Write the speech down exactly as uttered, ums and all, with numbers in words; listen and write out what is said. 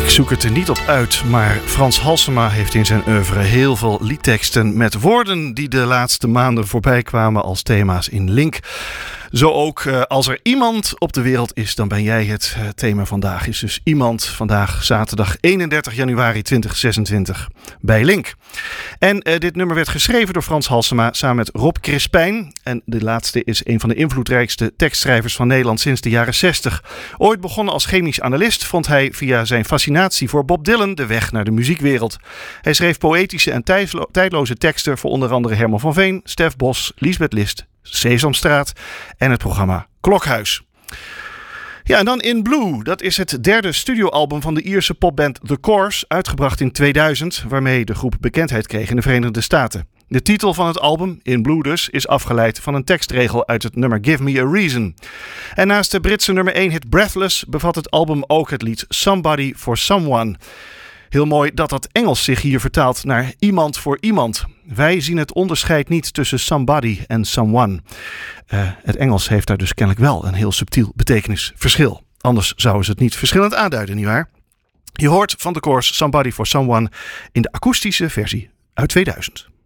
zoek het er niet op uit, maar Frans Halsema heeft in zijn oeuvre heel veel liedteksten met woorden die de laatste maanden voorbij kwamen als thema's in Link. Zo ook uh, als er iemand op de wereld is, dan ben jij het. Uh, thema vandaag is dus iemand. Vandaag zaterdag eenendertig januari tweeduizend zesentwintig bij Link. En uh, dit nummer werd geschreven door Frans Halsema samen met Rob Crispijn. En de laatste is een van de invloedrijkste tekstschrijvers van Nederland sinds de jaren zestig. Ooit begonnen als chemisch analist vond hij via zijn fascinatie voor Bob Dylan de weg naar de muziekwereld. Hij schreef poëtische en tijdlo- tijdloze teksten voor onder andere Herman van Veen, Stef Bos, Liesbeth List, Sesamstraat en het programma Klokhuis. Ja, en dan In Blue. Dat is het derde studioalbum van de Ierse popband The Corrs, uitgebracht in tweeduizend, waarmee de groep bekendheid kreeg in de Verenigde Staten. De titel van het album, In Blue dus, is afgeleid van een tekstregel uit het nummer Give Me a Reason. En naast de Britse nummer één hit Breathless bevat het album ook het lied Somebody for Someone. Heel mooi dat dat Engels zich hier vertaalt naar iemand voor iemand. Wij zien het onderscheid niet tussen somebody en someone. Uh, het Engels heeft daar dus kennelijk wel een heel subtiel betekenisverschil. Anders zouden ze het niet verschillend aanduiden, nietwaar? Je hoort van de Corrs Somebody for Someone in de akoestische versie uit tweeduizend.